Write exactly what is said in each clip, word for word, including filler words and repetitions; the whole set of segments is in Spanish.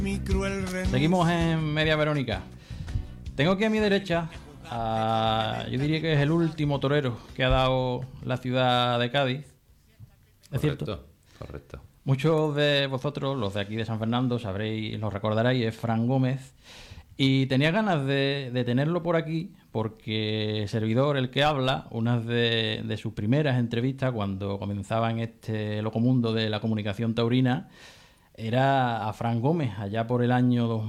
Seguimos en Media Verónica. Tengo aquí a mi derecha a, yo diría que es el último torero que ha dado la ciudad de Cádiz. ¿Es Correcto, cierto? Correcto. Muchos de vosotros, los de aquí de San Fernando, sabréis, lo recordaréis, es Fran Gómez. Y tenía ganas de, de tenerlo por aquí porque Servidor, el que habla, una de, de sus primeras entrevistas cuando comenzaba en este loco mundo de la comunicación taurina, era a Fran Gómez, allá por el año dos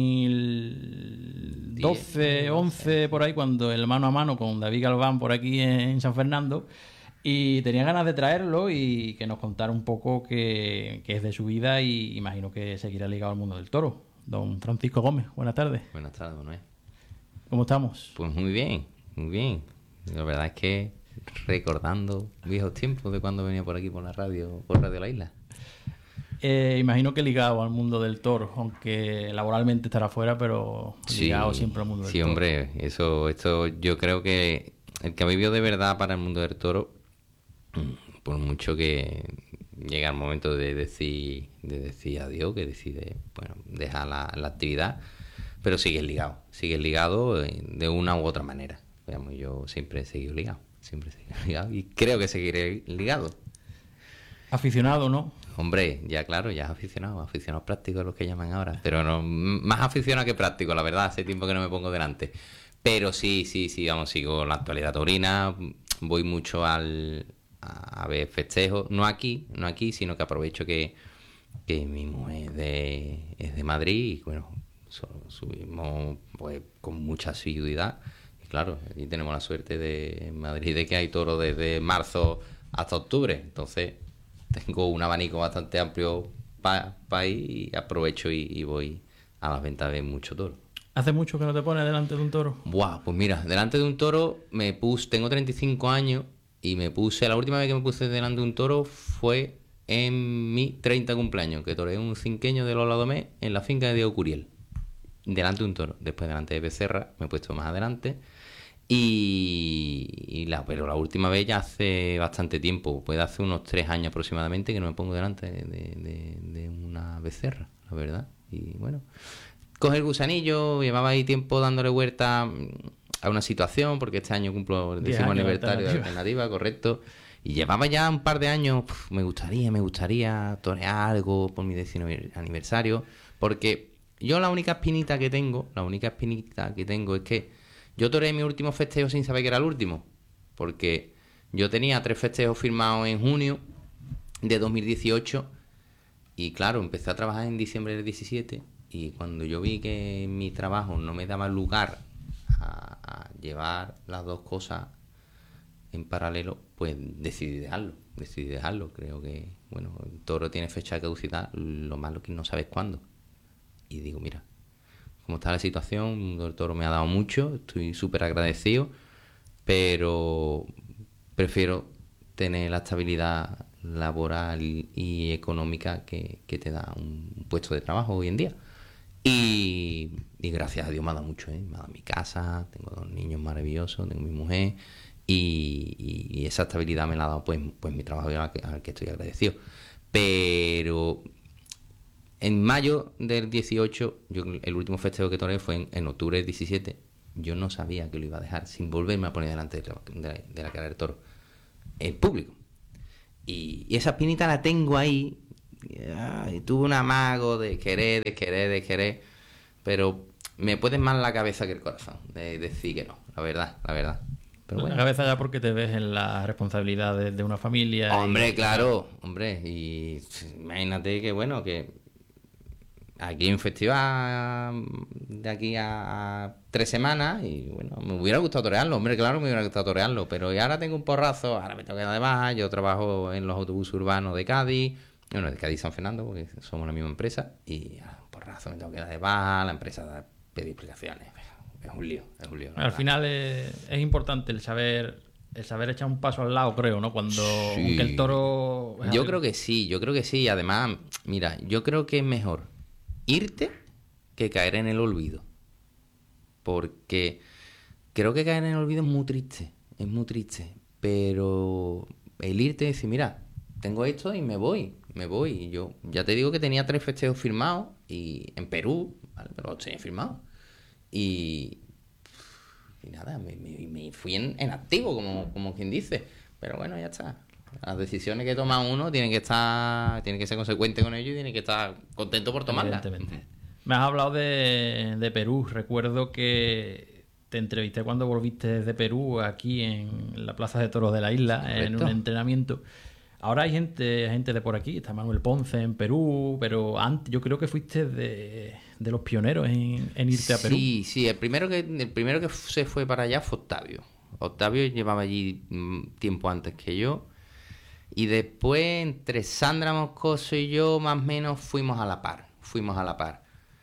mil doce, once, por ahí, cuando el mano a mano con David Galván por aquí en San Fernando. Y tenía ganas de traerlo y que nos contara un poco qué, qué es de su vida, y imagino que seguirá ligado al mundo del toro. Don Francisco Gómez, buenas tardes. Buenas tardes, Manuel. ¿Cómo estamos? Pues muy bien, muy bien. La verdad es que recordando viejos tiempos de cuando venía por aquí por la radio, por Radio La Isla. Eh, imagino que ligado al mundo del toro, aunque laboralmente estará fuera, pero ligado sí, siempre al mundo del sí, toro. Sí, hombre, eso, esto yo creo que el que ha vivido de verdad para el mundo del toro, por mucho que llega el momento de decir, de decir adiós, que decide, bueno, dejar la, la actividad, pero sigue ligado, sigue ligado de una u otra manera. Digamos, yo siempre he seguido ligado, siempre he seguido ligado y creo que seguiré ligado. Aficionado, ¿no? Hombre, ya claro, ya es aficionado, aficionado práctico es lo que llaman ahora, pero no, más aficionado que práctico, la verdad, hace tiempo que no me pongo delante. Pero sí, sí, sí, vamos, sigo la actualidad taurina, voy mucho al a ver festejos, no aquí, no aquí, sino que aprovecho que, que mi mujer es de, es de Madrid y bueno, subimos pues con mucha asiduidad. Y claro, aquí tenemos la suerte de Madrid de que hay toro desde marzo hasta octubre, entonces tengo un abanico bastante amplio para pa ir y aprovecho y, y voy a las ventas de mucho toro. ¿Hace mucho que no te pones delante de un toro? Buah, pues mira, delante de un toro me puse, tengo treinta y cinco años y me puse, la última vez que me puse delante de un toro fue en mi treinta cumpleaños, que toreé un cinqueño de los Ladomé en la finca de Diego Curiel, delante de un toro. Después delante de Becerra me he puesto más adelante y, y la, pero la última vez ya hace bastante tiempo, puede hace unos tres años aproximadamente que no me pongo delante de, de, de una becerra, la verdad. Y bueno, coge el gusanillo, llevaba ahí tiempo dándole vuelta a una situación, porque este año cumplo el décimo aniversario de la alternativa, correcto, y llevaba ya un par de años, uf, me gustaría, me gustaría torear algo por mi décimo aniversario, porque yo la única espinita que tengo, la única espinita que tengo es que yo toreé mi último festejo sin saber que era el último, porque yo tenía tres festejos firmados en junio de dos mil dieciocho, y claro, empecé a trabajar en diciembre del diecisiete, y cuando yo vi que mi trabajo no me daba lugar a, a llevar las dos cosas en paralelo, pues decidí dejarlo, decidí dejarlo. Creo que, bueno, el toro tiene fecha de caducidad, lo malo es que no sabes cuándo. Y digo, mira, como está la situación, el toro me ha dado mucho, estoy súper agradecido, pero prefiero tener la estabilidad laboral y, y económica que, que te da un puesto de trabajo hoy en día. Y, y gracias a Dios me ha dado mucho, ¿eh? Me ha dado mi casa, tengo dos niños maravillosos, tengo mi mujer y, y, y esa estabilidad me la ha dado pues, pues mi trabajo al que, al que estoy agradecido. Pero en mayo del dieciocho, yo, el último festejo que toreé fue en, en octubre del diecisiete, yo no sabía que lo iba a dejar sin volverme a poner delante de la, de la, de la cara del toro, el público. Y, y esa espinita la tengo ahí. Y tuve un amago de querer, de querer, de querer, pero me puede más la cabeza que el corazón de decir que no, la verdad, la verdad. Pero bueno. La cabeza ya porque te ves en la responsabilidad de, de una familia. Hombre, y... claro, hombre, y imagínate que bueno, que aquí hay un festival de aquí a, a tres semanas y bueno, me hubiera gustado torearlo, hombre, claro, me hubiera gustado torearlo, pero y ahora tengo un porrazo, ahora me tengo que dar de baja, yo trabajo en los autobuses urbanos de Cádiz. Bueno, de Cádiz San Fernando, porque somos la misma empresa, y por razón me tengo que dar de baja, la empresa da, pedir explicaciones. Es un lío, es un lío. Al final es, es importante el saber el saber echar un paso al lado, creo, ¿no? Cuando sí. Aunque el toro... Yo algo... creo que sí, yo creo que sí. Además, mira, yo creo que es mejor irte que caer en el olvido. Porque creo que caer en el olvido es muy triste, es muy triste. Pero el irte y decir, mira, tengo esto y me voy, me voy. Y yo ya te digo que tenía tres festejos firmados y en Perú, ¿vale? Pero lo tenía firmado. Y, y nada, me, me, me fui en, en activo, como, como quien dice. Pero bueno, ya está. Las decisiones que toma uno tienen que estar, tienen que ser consecuentes con ello y tienen que estar contento por tomarlas. Evidentemente. Me has hablado de, de Perú. Recuerdo que te entrevisté cuando volviste desde Perú, aquí en la Plaza de Toros de la isla, Correcto. en un entrenamiento. Ahora hay gente, gente de por aquí, está Manuel Ponce en Perú, pero antes yo creo que fuiste de, de los pioneros en, en irte a Perú. Sí, sí, el primero que el primero que se fue para allá fue Octavio. Octavio llevaba allí mm, tiempo antes que yo. Y después, entre Sandra Moscoso y yo, más o menos fuimos a la par. Fuimos a la par.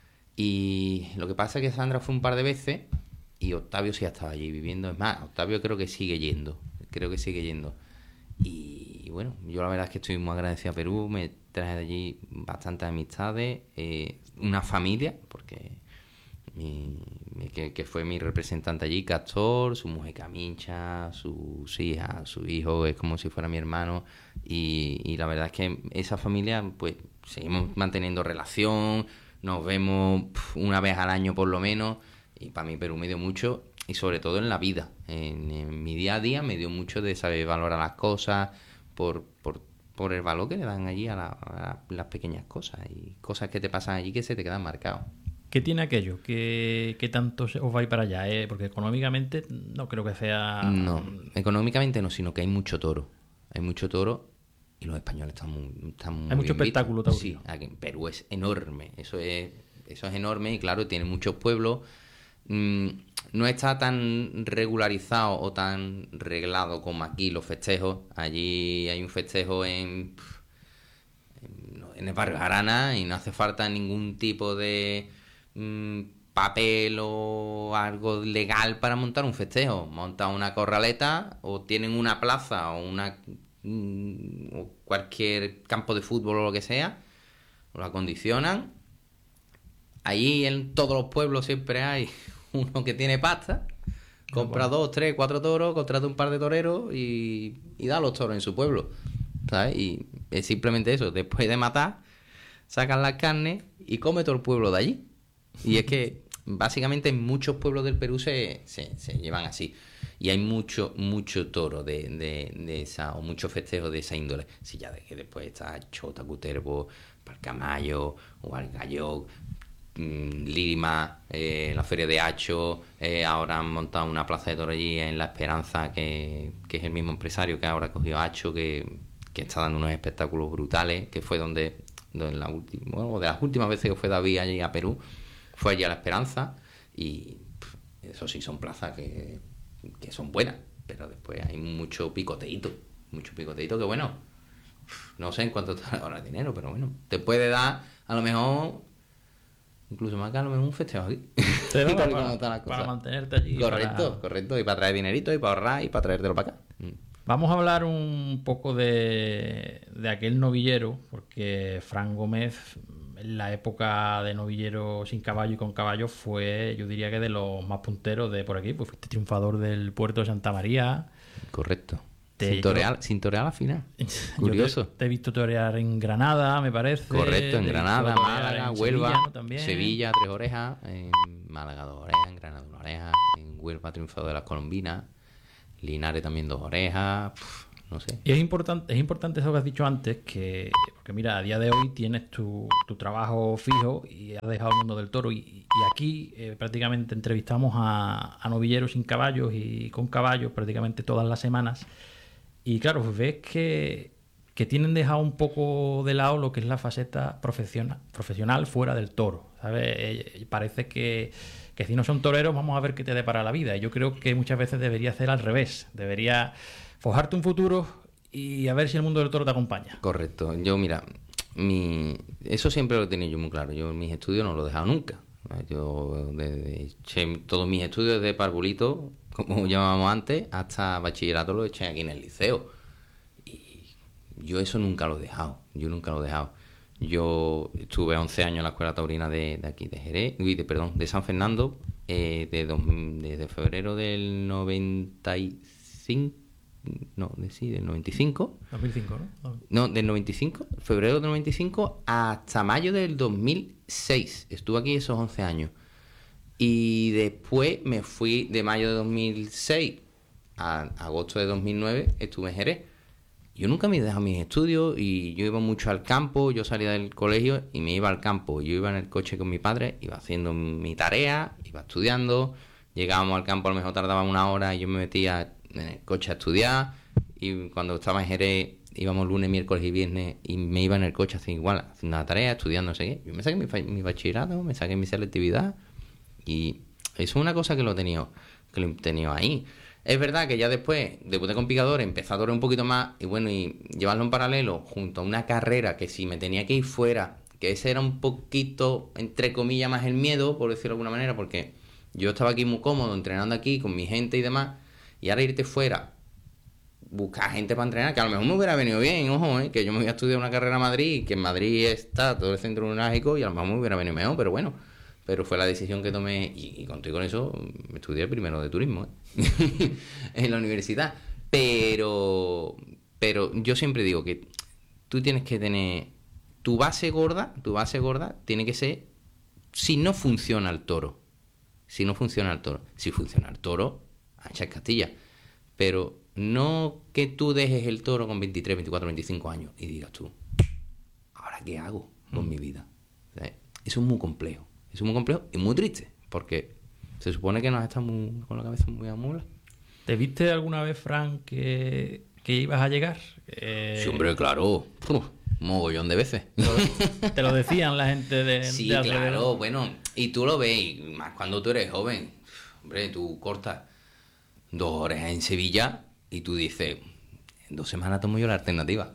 Y lo que pasa es que Sandra fue un par de veces y Octavio sí estaba allí viviendo. Es más, Octavio creo que sigue yendo. Creo que sigue yendo. Y bueno, yo la verdad es que estoy muy agradecido a Perú. Me traje de allí bastantes amistades. Eh, una familia, porque mi, mi- que, que fue mi representante allí, Castor, su mujer Camincha, sus hijas, su hijo, es como si fuera mi hermano. Y, y la verdad es que esa familia, pues seguimos manteniendo relación, nos vemos pf, una vez al año por lo menos. Y para mí Perú me dio mucho, y sobre todo en la vida. En, en mi día a día me dio mucho de saber valorar las cosas por, por, por el valor que le dan allí a, la- a las pequeñas cosas. Y cosas que te pasan allí que se te quedan marcados. ¿Qué tiene aquello? ¿Qué, qué tanto se- os vais para allá? eh? Porque económicamente no creo que sea... No, económicamente no, sino que hay mucho toro. Hay mucho toro y los españoles están muy, están muy Hay mucho bien vistos. espectáculo taurino. Sí, aquí en Perú es enorme. Eso es, eso es enorme y claro, tiene muchos pueblos. Mm, no está tan regularizado o tan reglado como aquí los festejos. Allí hay un festejo en, en, en el barrio Jarana y no hace falta ningún tipo de mm, papel o algo legal para montar un festejo. Montan una corraleta o tienen una plaza o una mm, o cualquier campo de fútbol o lo que sea, lo acondicionan. Allí en todos los pueblos siempre hay uno que tiene pasta, compra dos, tres, cuatro toros, contrata un par de toreros y, y da los toros en su pueblo, ¿sabes? Y es simplemente eso, después de matar, sacan las carnes y come todo el pueblo de allí. Y es que básicamente en muchos pueblos del Perú se, se, se llevan así. Y hay mucho, mucho toro de, de, de esa, o muchos festejos de esa índole. Si ya de que después está Chota, Cutervo, Palcamayo, o Gallo, mm, Lima, eh, la Feria de Hacho, eh, ahora han montado una plaza de toro allí en La Esperanza, que, que es el mismo empresario que ahora cogió a Hacho, que, que está dando unos espectáculos brutales, que fue donde, donde la última, bueno, de las últimas veces que fue David allí a Perú, fue allí a La Esperanza, y pff, eso sí son plazas que, que son buenas, pero después hay mucho picoteíto, mucho picoteíto que bueno, no sé en cuánto está ahora el dinero, pero bueno, te puede dar a lo mejor incluso más que a lo mejor un festejo aquí. Te da Tal y para, como están las para cosas. mantenerte allí. Correcto, para- correcto, y para traer dinerito y para ahorrar y para traértelo para acá. Mm. Vamos a hablar un poco de, de aquel novillero, porque Fran Gómez, en la época de novillero sin caballo y con caballo, fue, yo diría que de los más punteros de por aquí, pues fuiste triunfador del puerto de Santa María. Correcto. Te- sin, torear, sin torear al final. Curioso. Yo te, te he visto torear en Granada, me parece. Correcto, en Te he Granada, visto torear Málaga, en Huelva, Sevilla, ¿no? También. Sevilla, Tres Orejas, en Málaga dos orejas, en Granada una oreja, en Huelva triunfado de las Colombinas, Linares también dos orejas, pf, no sé. Y es importante, es importante eso que has dicho antes, que porque mira, a día de hoy tienes tu, tu trabajo fijo y has dejado el mundo del toro. Y, y aquí eh, prácticamente entrevistamos a, a novilleros sin caballos y con caballos prácticamente todas las semanas. Y claro, pues ves que, que tienen dejado un poco de lado lo que es la faceta profesional, profesional fuera del toro, ¿sabes? Eh, parece que, que si no son toreros, vamos a ver qué te depara la vida. Y yo creo que muchas veces debería hacer al revés. Debería forjarte un futuro y a ver si el mundo del toro te acompaña. Correcto. Yo, mira, mi... eso siempre lo he tenido yo muy claro. Yo mis estudios no los he dejado nunca. Yo desde eché todos mis estudios de parvulito, como llamábamos antes, hasta bachillerato lo eché aquí en el liceo. Y yo eso nunca lo he dejado. Yo nunca lo he dejado. Yo estuve once años en la escuela taurina de, de aquí, de Jerez, uy, de, perdón, de San Fernando, eh, de dos, desde febrero del noventa y cinco no, de, sí, del noventa y cinco. dos mil cinco, ¿no? No, del noventa y cinco, febrero del noventa y cinco hasta mayo del dos mil seis. Estuve aquí esos once años. Y después me fui de mayo de dos mil seis a agosto de dos mil nueve, estuve en Jerez. Yo nunca me he dejado mis estudios y yo iba mucho al campo. Yo salía del colegio y me iba al campo. Yo iba en el coche con mi padre, iba haciendo mi tarea, iba estudiando. Llegábamos al campo, a lo mejor tardaba una hora y yo me metía en el coche a estudiar. Y cuando estaba en Jerez íbamos lunes, miércoles y viernes y me iba en el coche así igual, haciendo la tarea, estudiando, no sé qué. Yo me saqué mi, mi bachillerato, me saqué mi selectividad y eso es una cosa que lo he tenido, que lo he tenido ahí. Es verdad que ya después, debuté con picadores, empecé a torear un poquito más y bueno, y llevarlo en paralelo junto a una carrera que si me tenía que ir fuera, que ese era un poquito, entre comillas, más el miedo, por decirlo de alguna manera, porque yo estaba aquí muy cómodo, entrenando aquí con mi gente y demás, y ahora irte fuera, buscar gente para entrenar, que a lo mejor me hubiera venido bien, ojo, ¿eh? Que yo me voy a estudiar una carrera a Madrid, que en Madrid está todo el centro neurálgico y a lo mejor me hubiera venido mejor, pero bueno, pero fue la decisión que tomé y, y contigo con eso me estudié primero de turismo, ¿eh? En la universidad, pero pero yo siempre digo que tú tienes que tener tu base gorda, tu base gorda tiene que ser si no funciona el toro, si no funciona el toro, si funciona el toro, ancha es Castilla, pero no que tú dejes el toro con veintitrés, veinticuatro, veinticinco años y digas tú, ¿ahora qué hago con mm. mi vida? O sea, eso es muy complejo, eso es muy complejo y muy triste, porque se supone que nos estamos con la cabeza muy a mula. ¿Te viste alguna vez, Fran, que, que ibas a llegar? Eh... Sí, hombre, claro. Uf, mogollón de veces. Te lo, te lo decían la gente de, sí, de alrededor. Claro, bueno, y tú lo ves, y más cuando tú eres joven. Hombre, tú cortas dos horas en Sevilla y tú dices, en dos semanas tomo yo la alternativa.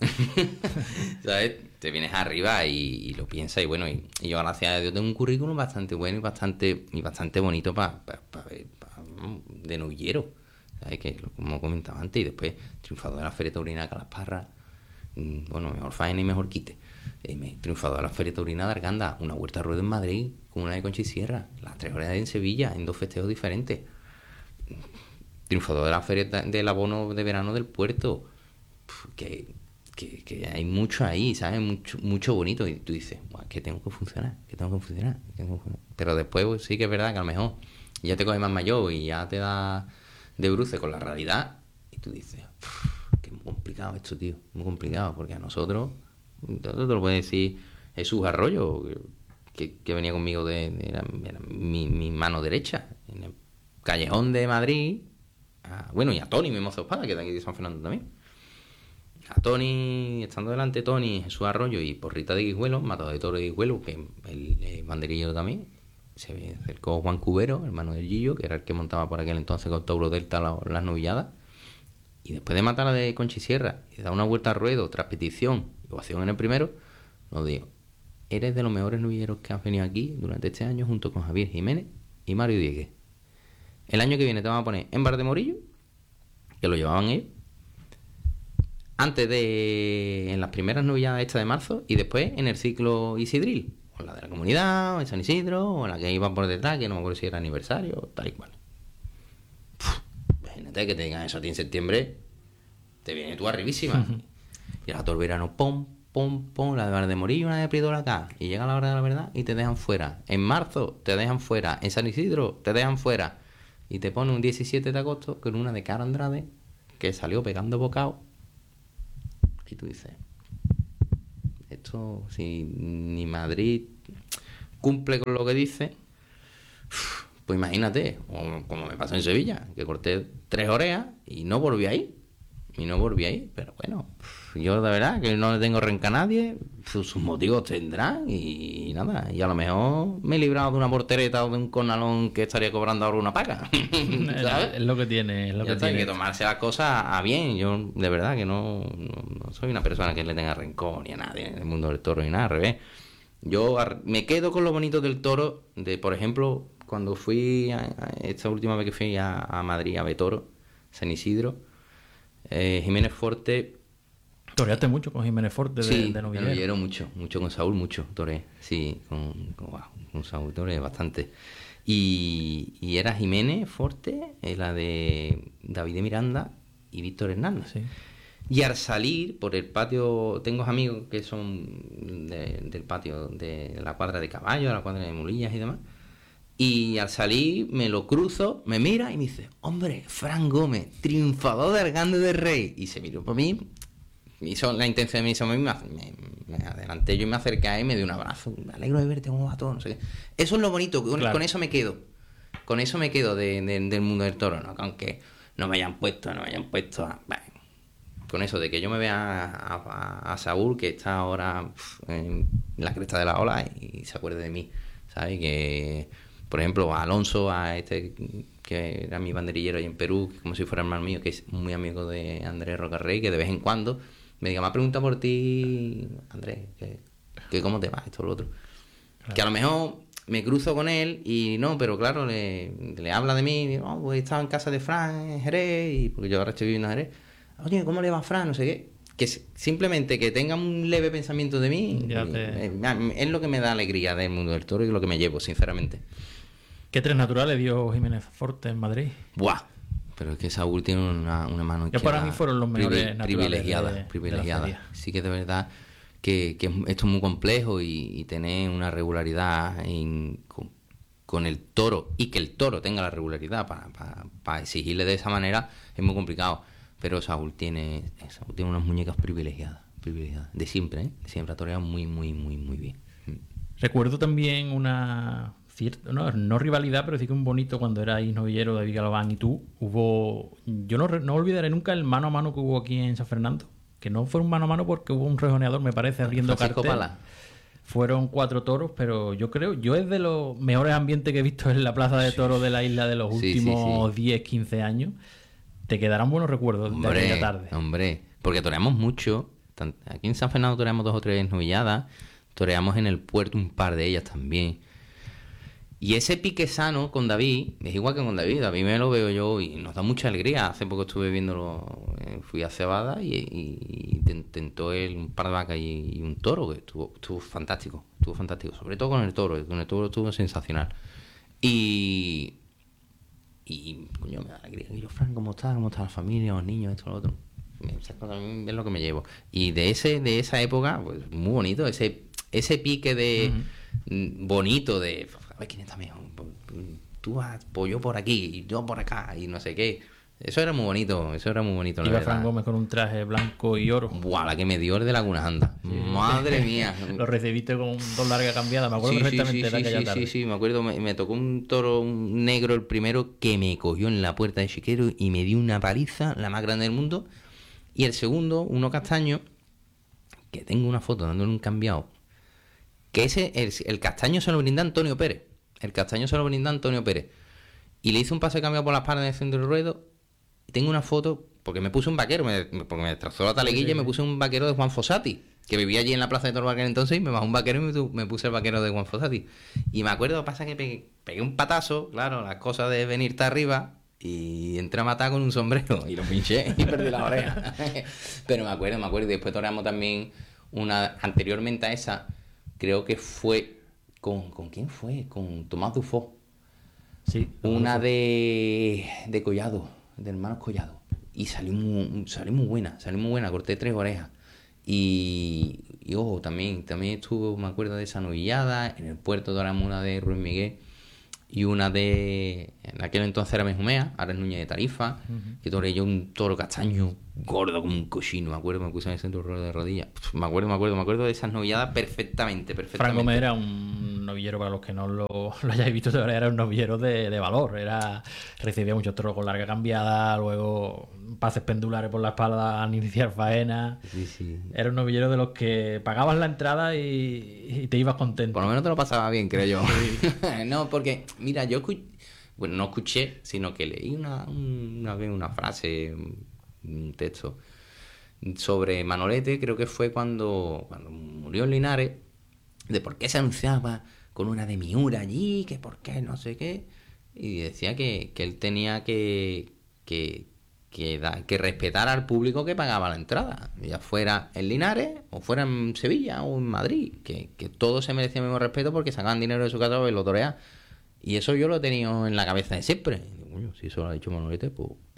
¿Sabes? Te vienes arriba y, y lo piensas y bueno, y, y yo gracias a Dios tengo un currículum bastante bueno y bastante y bastante bonito para pa, pa, pa, pa, de novillero, ¿sabes? Que como comentaba antes, y después triunfador de la Feria Taurina de Calasparra, bueno, mejor faena y mejor quite. Eh, triunfador de la Feria Taurina de Arganda, una huerta rueda en Madrid, con una de Concha y Sierra, las tres horas en Sevilla, en dos festejos diferentes. Triunfador de la Feria del Abono de Verano del Puerto, que Que, que hay mucho ahí, ¿sabes? Mucho, mucho bonito. Y tú dices, que tengo que funcionar, que tengo que funcionar, que tengo que funcionar. Pero después pues, sí que es verdad que a lo mejor ya te coges más mayor y ya te da de bruce con la realidad. Y tú dices, que es muy complicado esto, tío. Muy complicado, porque a nosotros, te lo puede decir Jesús Arroyo, que, que venía conmigo de, de, era, era mi, mi mano derecha, en el callejón de Madrid. A, bueno, y a Tony, mi mozo espada, que es de aquí de San Fernando también. A Tony, estando delante Tony, Jesús Arroyo y Porrita de Guijuelo, matador de toro de Guijuelo, que el, el banderillero también, se acercó Juan Cubero, hermano del Gillo, que era el que montaba por aquel entonces con Tauro Delta la, las novilladas, y después de matar a la de Concha y Sierra y dar una vuelta al ruedo tras petición y ovación en el primero, nos dijo, eres de los mejores novilleros que has venido aquí durante este año junto con Javier Jiménez y Mario Dieguez. El año que viene te vamos a poner en Bar de Morillo, que lo llevaban ellos, antes de, en las primeras novilladas estas de marzo, y después en el ciclo Isidril, o la de la comunidad, o en San Isidro, o la que iba por detrás, que no me acuerdo si era aniversario, tal y cual. Puf, imagínate que te digan eso a ti en septiembre, te viene tú arribísima. Uh-huh. Y ahora todo el verano, pom, pom, pom, la de Bar de Morillo, una de Pridola acá, y llega la hora de la verdad y te dejan fuera. En marzo te dejan fuera, en San Isidro te dejan fuera, y te ponen un diecisiete de agosto con una de Caro Andrade, que salió pegando bocado. Y tú dices, esto, si ni Madrid cumple con lo que dice, pues imagínate, como me pasó en Sevilla, que corté tres orejas y no volví ahí, y no volví ahí, pero bueno, yo de verdad que no le tengo renca a nadie, sus, sus motivos tendrán y, y nada, y a lo mejor me he librado de una portereta o de un cornalón que estaría cobrando ahora una paga, ¿sabes? Es lo que tiene, es lo que tiene. Tiene que tomarse las cosas a bien, yo de verdad que no, no, no soy una persona que le tenga rencor ni a nadie en el mundo del toro ni nada, al revés. Yo me quedo con lo bonito del toro, de por ejemplo, cuando fui, a, a esta última vez que fui a, a Madrid a ver toro, San Isidro, eh, Jiménez Forte. Toreaste mucho con Jiménez Forte de, sí, de novillero. novillero mucho, mucho con Saúl, mucho toré, sí, con, con, wow, con Saúl toré bastante. Y, y era Jiménez Forte, la de David de Miranda y Víctor Hernández. Sí. Y al salir por el patio, tengo amigos que son de- del patio de la cuadra de caballos, la cuadra de mulillas y demás. Y al salir me lo cruzo, me mira y me dice, hombre, Fran Gómez, triunfador del Grande del Rey. Y se miró por mí, me hizo la intención de mí, hizo a mí, me, me, me adelanté yo y me acerqué a él y me dio un abrazo. Me alegro de verte, cómo va todo, no sé qué. Eso es lo bonito, con, Claro. con eso me quedo. Con eso me quedo de, de- del mundo del toro, ¿no? Aunque no me hayan puesto, no me hayan puesto a... Bueno, con eso de que yo me vea a, a, a Saúl, que está ahora pf, en la cresta de la ola, y se acuerde de mí, ¿sabes? Que, por ejemplo, a Alonso, a este que era mi banderillero ahí en Perú, como si fuera hermano mío, que es muy amigo de Andrés Rocarrey, que de vez en cuando me diga, me ha preguntado por ti, Andrés, que, que cómo te va, esto o lo otro. Claro. Que a lo mejor me cruzo con él y no, pero claro, le, le habla de mí, y digo, oh, pues estaba en casa de Fran en Jerez, y porque yo ahora estoy viviendo en Jerez. Oye, ¿cómo le va a Fran? No sé qué. Que simplemente que tenga un leve pensamiento de mí, Ya te... eh, es lo que me da alegría del mundo del toro y lo que me llevo, sinceramente. ¿Qué tres naturales dio Jiménez Forte en Madrid? ¡Buah! Pero es que Saúl tiene una, una mano Yo para mí fueron los mejores privi- naturales privilegiada, de- privilegiada. de la feria. Sí que de verdad que, que esto es muy complejo y, y tener una regularidad en, con, con el toro y que el toro tenga la regularidad para, para, para exigirle de esa manera es muy complicado. Pero Saúl tiene, Saúl tiene unas muñecas privilegiadas, privilegiadas. De siempre, ¿eh? De siempre ha toreado muy, muy, muy, muy bien. Recuerdo también una cierta, no, no rivalidad, pero sí que un bonito cuando era ahí novillero David Galván y tú. Hubo, yo no, re- no olvidaré nunca el mano a mano que hubo aquí en San Fernando. Que no fue un mano a mano porque hubo un rejoneador, me parece, abriendo Francisco cartel. Pala. Fueron cuatro toros, pero yo creo, yo es de los mejores ambientes que he visto en la plaza de toros de la isla de los Sí, sí, últimos diez, quince años. Te quedarán buenos recuerdos de Hombre, aquella tarde. hombre, porque toreamos mucho. Tan- Aquí en San Fernando toreamos dos o tres novilladas. Toreamos en el puerto un par de ellas también. Y ese pique sano con David, es igual que con David. David me lo veo yo y nos da mucha alegría. Hace poco estuve viéndolo, eh, fui a Cebada y, y, y te- tentó él un par de vacas y, y un toro, que estuvo, estuvo fantástico. Estuvo fantástico, sobre todo con el toro. Con el toro estuvo sensacional. Y... Y, coño, me da alegría. Y yo, Fran, ¿cómo está? ¿Cómo está la familia, los niños, esto, lo otro? Esas cosas a mí es lo que me llevo. Y de ese de esa época, pues muy bonito, ese ese pique de mm, bonito de, a ver quién está mejor. Tú vas, pues yo por aquí, y yo por acá, y no sé qué. Eso era muy bonito, eso era muy bonito, la Iba verdad. Fran Gómez con un traje blanco y oro. Buah, la que me dio el de Laguna Anda. Madre mía. Lo recibiste con dos largas cambiadas, me acuerdo Sí, sí, perfectamente sí, de aquella sí, tarde. sí, sí, me acuerdo, me, me tocó un toro un negro el primero que me cogió en la puerta de Chiquero y me dio una paliza, la más grande del mundo. Y el segundo, uno castaño, que tengo una foto dándole un cambiado, que ese, el, el castaño se lo brinda Antonio Pérez. El castaño se lo brinda Antonio Pérez. Y le hice un pase cambiado por las espalda en el centro del ruedo. Y tengo una foto, porque me puse un vaquero, me, porque me destrozó la taleguilla, Sí, sí, y me sí. puse un vaquero de Juan Fossati, que vivía allí en la plaza de Toro aquel entonces, y me bajó un vaquero y me, tu- me puse el vaquero de Juan Fossati. Y me acuerdo, pasa que pegué, pegué un patazo, claro, las cosas de venirte arriba, y entré a matar con un sombrero, y lo pinché y perdí la oreja. Pero me acuerdo, me acuerdo, y después toreamos también una, anteriormente a esa, creo que fue, ¿con, ¿con quién fue? Con Tomás Dufo. Sí, Una de, de Collado, de hermanos Collado. Y salió muy, salió muy buena, salió muy buena, corté tres orejas. Y, y ojo, también, también estuvo, me acuerdo de esa novillada, en el puerto doramos una de Ruiz Miguel y una de, en aquel entonces era Mejumea, ahora es Núñez de Tarifa, que toreé yo un toro castaño gordo como un cochino, me acuerdo, me puse en el centro del ruedo de rodillas. Pff, Me acuerdo, me acuerdo, me acuerdo de esas novilladas perfectamente, Fran perfectamente. Gómez era un novillero, para los que no lo, lo hayáis visto, de verdad, era un novillero de, de valor. Era, recibía muchos toros con larga cambiada, luego pases pendulares por la espalda al iniciar faena. Sí, sí. Era un novillero de los que pagabas la entrada y, y te ibas contento. Por lo menos te lo pasaba bien, creo yo. No, porque, mira, yo escuché, bueno, no escuché, sino que leí una, una vez una frase, un texto, sobre Manolete, creo que fue cuando, cuando murió en Linares, de por qué se anunciaba con una de Miura allí, que por qué, no sé qué, y decía que, que él tenía que, que, que, da- que respetar al público que pagaba la entrada, ya fuera en Linares, o fuera en Sevilla, o en Madrid, que, que todos se merecían el mismo respeto porque sacaban dinero de su casa y lo toreaban. Y eso yo lo he tenido en la cabeza de siempre. Y digo, coño, si eso lo ha dicho Manolete, pues, pues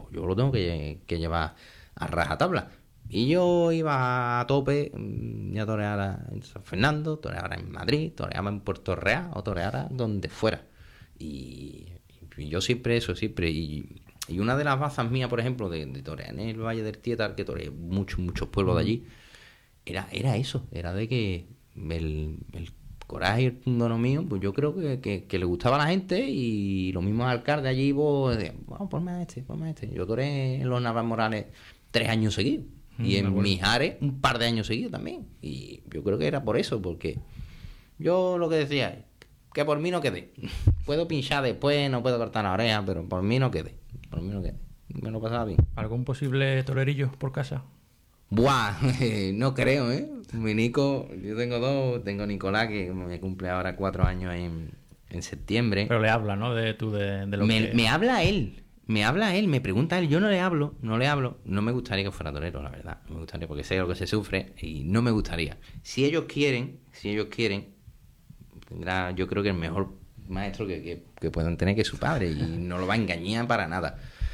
pues yo lo tengo que, que llevar a rajatabla. Y yo iba a tope, mm, ya toreara en San Fernando, toreara en Madrid, toreaba en Puerto Real o toreara donde fuera. Y, y yo siempre eso, siempre. Y, y una de las bazas mías, por ejemplo, de, de torear en el Valle del Tietar, que toreé muchos, muchos pueblos de allí, era, era eso, era de que el, el coraje y el pundono mío, pues yo creo que, que, que le gustaba a la gente, y los mismos alcaldes allí, pues, decían, vamos, ponme a este, ponme a este. Yo toreé en los Navas Morales tres años seguidos. Y en Mijares un par de años seguidos también. Y yo creo que era por eso, porque yo lo que decía es que por mí no quedé. Puedo pinchar después, no puedo cortar la oreja, pero por mí no quedé. Por mí no quedé. Me lo pasaba bien. ¿Algún posible torerillo por casa? Buah, no creo, ¿eh? Mi Nico, yo tengo dos. Tengo Nicolás, que me cumple ahora cuatro años en, en septiembre. Pero le habla, ¿no? De, tú, de, de lo me, que... me habla él. Me habla él, me pregunta él, yo no le hablo, no le hablo, no me gustaría que fuera torero, la verdad, no me gustaría, porque sé lo que se sufre y no me gustaría. Si ellos quieren, si ellos quieren, tendrá, yo creo que el mejor maestro que, que, que puedan tener, que es su padre, y no lo va a engañar para nada.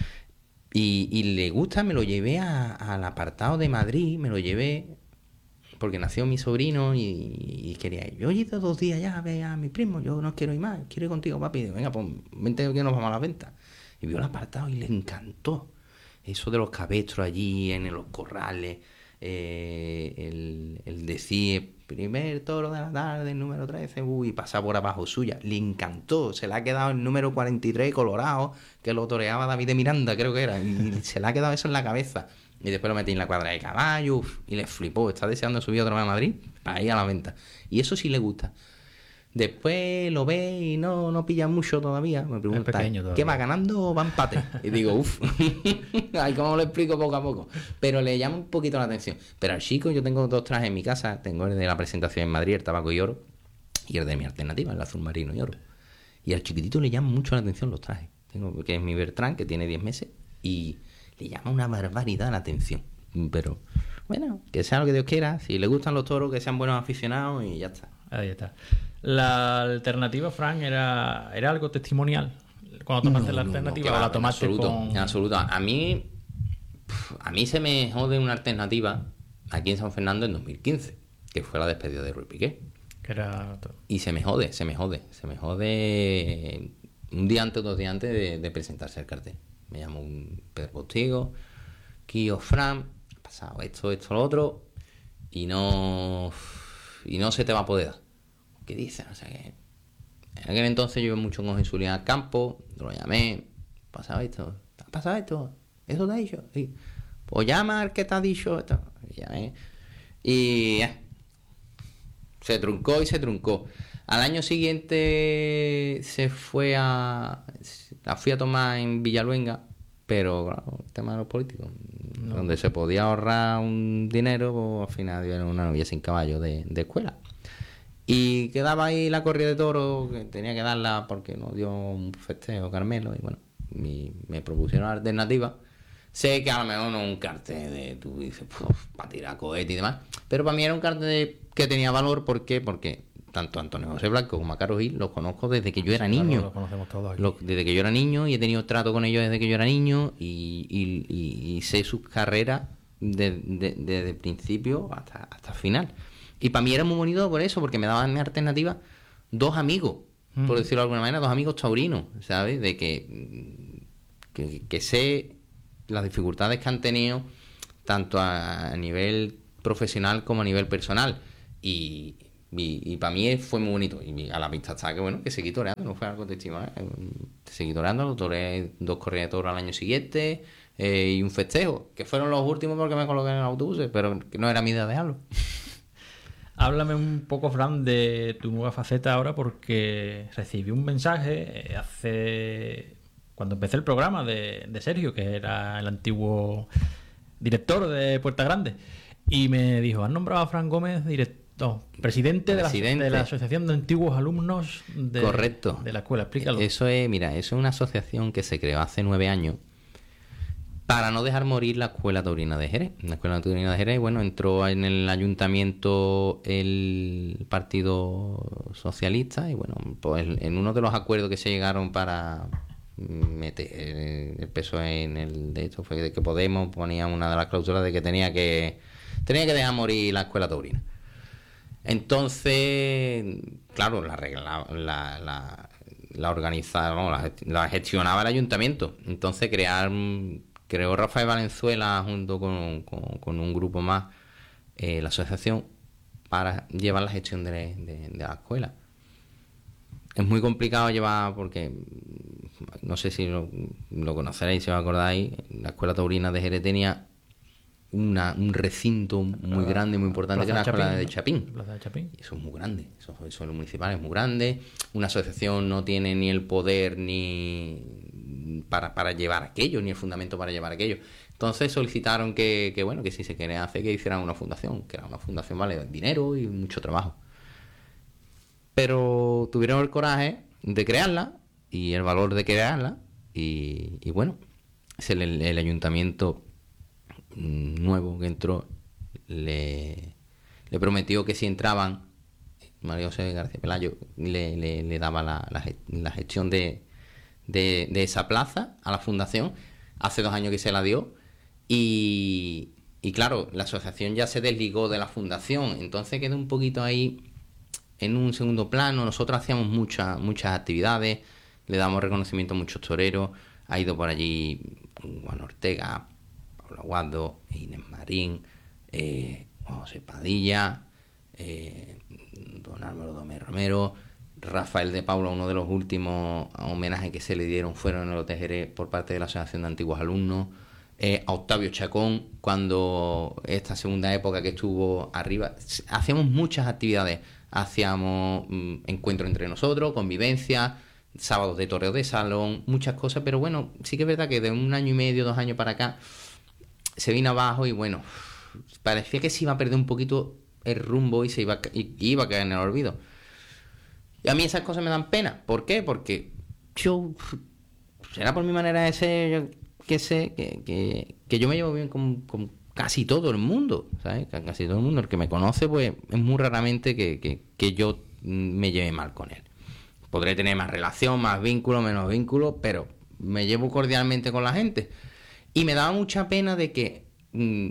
Y, y le gusta, me lo llevé a, al apartado de Madrid, me lo llevé, porque nació mi sobrino y, y quería ir. Yo he ido dos días ya a ver a mi primo, yo no quiero ir más, quiero ir contigo, papi. Digo, venga, pues vente que nos vamos a la venta. Y vio el apartado y le encantó. Eso de los cabestros allí en los corrales, eh, el, el decir, primer toro de la tarde, el número trece, uy, pasar por abajo suya. Le encantó. Se le ha quedado el número cuarenta y tres colorado, que lo toreaba David de Miranda, creo que era. Y se le ha quedado eso en la cabeza. Y después lo metí en la cuadra de caballo, uf, y le flipó. Está deseando subir otra vez a Madrid para ir a la venta. Y eso sí le gusta. Después lo ve y no, no pilla mucho todavía. Me pregunta, ¿qué va, ganando o va empate? Y digo, uff, ay, ¿cómo lo explico poco a poco? Pero le llama un poquito la atención. Pero al chico, yo tengo dos trajes en mi casa. Tengo el de la presentación en Madrid, el tabaco y oro, y el de mi alternativa, el azul marino y oro. Y al chiquitito le llama mucho la atención los trajes. Tengo, que es mi Bertrán, que tiene diez meses, y le llama una barbaridad la atención. Pero bueno, que sea lo que Dios quiera. Si le gustan los toros, que sean buenos aficionados, y ya está. Ahí está. La alternativa, Fran, era, era algo testimonial. Cuando tomaste no, la no, alternativa, no, o la tomaste en absoluto, con... en absoluto. A mí, a mí se me jode una alternativa aquí en San Fernando en dos mil quince, que fue la despedida de Ruiz Piqué. Que era... Y se me jode, se me jode, se me jode un día antes o dos días antes de, de presentarse el cartel. Me llamó un Pedro Postigo, Kio Fran, ha pasado esto, esto, lo otro, y no, y no se te va a poder dar. ¿Qué dicen? O sea que en aquel entonces yo iba mucho con Jesulín al campo, lo llamé, pasaba esto, ¿ha pasado esto? ¿Eso te ha dicho? Sí. Pues llama al que te ha dicho esto. Y llamé. Y eh, se truncó y se truncó. Al año siguiente se fue a... La fui a tomar en Villaluenga, pero claro, el tema de los políticos, no. Donde se podía ahorrar un dinero, pues al final dieron una novia sin caballo de, de escuela. Y quedaba ahí la corrida de toros, que tenía que darla porque nos dio un festejo Carmelo, y bueno, mi, me propusieron alternativa. Sé que a lo mejor no es un cartel de, tú dices, para tirar cohete y demás, pero para mí era un cartel de, que tenía valor. ¿Por qué? Porque tanto Antonio José Blanco como a Caro Gil los conozco desde que yo era niño. Claro, los conocemos todos aquí. Los, desde que yo era niño, y he tenido trato con ellos desde que yo era niño, y, y, y, y sé sus carreras desde de, de, de principio hasta, hasta el final. Y para mí era muy bonito por eso, porque me daban mi alternativa dos amigos, mm. por decirlo de alguna manera, dos amigos taurinos, ¿sabes? De que, que, que sé las dificultades que han tenido, tanto a, a nivel profesional como a nivel personal. Y, y, y para mí fue muy bonito. Y a la vista está que, bueno, que seguí toreando, no fue algo testimonial. Seguí toreando, toreé dos corridas de toros al año siguiente, eh, y un festejo, que fueron los últimos porque me coloqué en el autobús, pero que no era mi idea dejarlo. Háblame un poco, Fran, de tu nueva faceta ahora, porque recibí un mensaje hace... cuando empecé el programa de, de Sergio, que era el antiguo director de Puerta Grande, y me dijo, ¿has nombrado a Fran Gómez director, presidente, presidente. De, la, de la Asociación de Antiguos Alumnos de, Correcto. de la escuela? Explícalo. Eso es, mira, eso es una asociación que se creó hace nueve años para no dejar morir la Escuela Taurina de Jerez. La Escuela Taurina de Jerez, bueno, entró en el ayuntamiento el Partido Socialista, y bueno, pues en uno de los acuerdos que se llegaron para, meter el peso en el de esto fue de que Podemos ponía una de las cláusulas de que tenía que tenía que dejar morir la escuela taurina. Entonces, claro, la regla, la, la, la organizaba, no, la, la gestionaba el ayuntamiento. Entonces crear creó Rafael Valenzuela junto con, con, con un grupo más eh, la asociación para llevar la gestión de, de, de la escuela. Es muy complicado llevar porque no sé si lo, lo conoceréis, si os acordáis, la escuela taurina de Jerez tenía una, un recinto muy la, grande, muy importante, que era la escuela de Chapín. Plaza de Chapín. Y eso es muy grande, eso, eso es lo municipal, es muy grande. Una asociación no tiene ni el poder ni para, para llevar aquello, ni el fundamento para llevar aquello. Entonces solicitaron que, que bueno, que si se quería hacer, que hicieran una fundación, que era una fundación, vale, dinero y mucho trabajo. Pero tuvieron el coraje de crearla y el valor de crearla y, y bueno, es el, el, el ayuntamiento nuevo que entró le, le prometió que si entraban María José García Pelayo le, le, le daba la, la, la gestión de, de, de esa plaza a la fundación. Hace dos años que se la dio y, y claro, la asociación ya se desligó de la fundación, entonces quedó un poquito ahí en un segundo plano. Nosotros hacíamos muchas muchas actividades, le damos reconocimiento a muchos toreros. Ha ido por allí Juan Ortega, Pablo Aguado, Inés Marín, eh, José Padilla, eh, don Álvaro Domé Romero, Rafael de Paula. Uno de los últimos homenajes que se le dieron fueron en el Hotel Jerez por parte de la Asociación de Antiguos Alumnos. Eh, a Octavio Chacón, cuando esta segunda época que estuvo arriba, hacíamos muchas actividades. Hacíamos mmm, encuentros entre nosotros, convivencia, sábados de toreo de salón, muchas cosas, pero bueno, sí que es verdad que de un año y medio, dos años para acá, se vino abajo y bueno, parecía que se iba a perder un poquito el rumbo y se iba a, y, y iba a caer en el olvido. Y a mí esas cosas me dan pena. ¿Por qué? Porque yo, será por mi manera de ser, yo que sé, que, que, que yo me llevo bien con, con casi todo el mundo, ¿sabes? Casi todo el mundo, el que me conoce, pues es muy raramente que, que, que yo me lleve mal con él. Podré tener más relación, más vínculo, menos vínculo, pero me llevo cordialmente con la gente. Y me daba mucha pena de que mmm,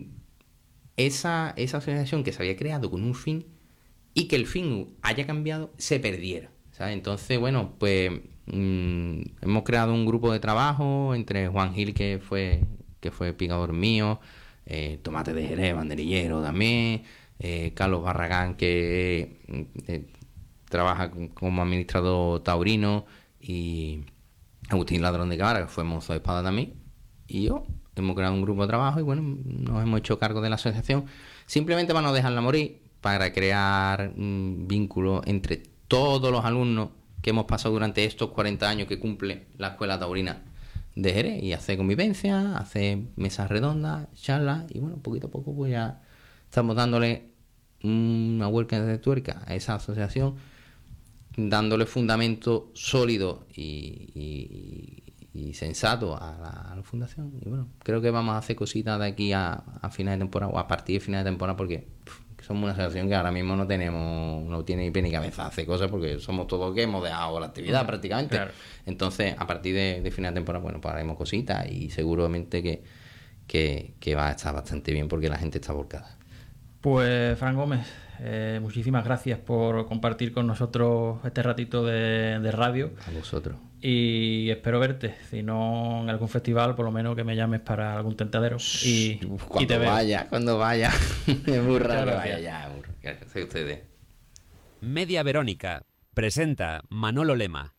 esa, esa asociación que se había creado con un fin y que el fin haya cambiado, se perdiera, ¿sabes? Entonces, bueno, pues mmm, hemos creado un grupo de trabajo entre Juan Gil, que fue, que fue picador mío, eh, Tomate de Jerez, banderillero también, eh, Carlos Barragán, que eh, trabaja como administrador taurino, y Agustín Ladrón de Cabara, que fue mozo de espada también, y yo. Hemos creado un grupo de trabajo y bueno, nos hemos hecho cargo de la asociación simplemente para no dejarla morir, para crear un vínculo entre todos los alumnos que hemos pasado durante estos cuarenta años que cumple la Escuela Taurina de Jerez, y hacer convivencia, hacer mesas redondas, charlas, y bueno, poquito a poco pues ya estamos dándole una vuelta de tuerca a esa asociación, dándole fundamento sólido y, y, y sensato a la, a la fundación. Y bueno, creo que vamos a hacer cositas de aquí a, a final de temporada, o a partir de final de temporada, porque pff, somos una asociación que ahora mismo no tenemos, no tiene ni pie ni cabeza hacer cosas, porque somos todos que hemos dejado la actividad prácticamente. Claro. Entonces, a partir de, de final de temporada, bueno, pues haremos cositas y seguramente que, que, que va a estar bastante bien porque la gente está volcada. Pues, Fran Gómez, eh, muchísimas gracias por compartir con nosotros este ratito de, de radio. A vosotros. Y espero verte, si no en algún festival, por lo menos que me llames para algún tentadero. Y, cuando y te veo. vaya, cuando vaya. Es muy raro que vaya ya. Gracias a ustedes. Media Verónica presenta Manolo Lema.